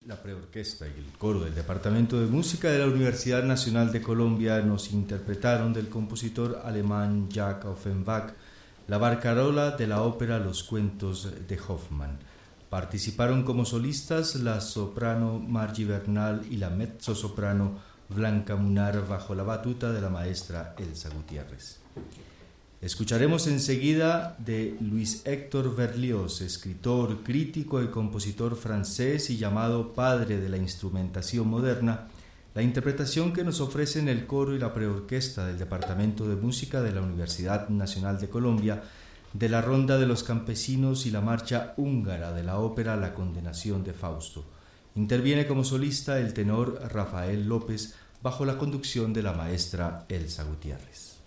La preorquesta y el coro del Departamento de Música de la Universidad Nacional de Colombia nos interpretaron del compositor alemán Jacques Offenbach la barcarola de la ópera Los cuentos de Hoffmann. Participaron como solistas la soprano Margie Bernal y la mezzosoprano Blanca Munar bajo la batuta de la maestra Elsa Gutiérrez. Escucharemos enseguida de Louis Hector Berlioz, escritor, crítico y compositor francés y llamado padre de la instrumentación moderna, la interpretación que nos ofrecen el coro y la preorquesta del Departamento de Música de la Universidad Nacional de Colombia de la Ronda de los Campesinos y la marcha húngara de la ópera La Condenación de Fausto. Interviene como solista el tenor Rafael López bajo la conducción de la maestra Elsa Gutiérrez.